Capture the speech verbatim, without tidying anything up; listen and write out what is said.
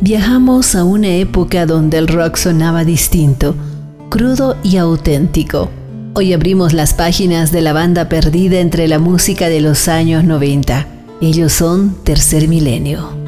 Viajamos a una época donde el rock sonaba distinto, crudo y auténtico. Hoy abrimos las páginas de la banda perdida entre la música de los años noventa. Ellos son Tercer Milenio.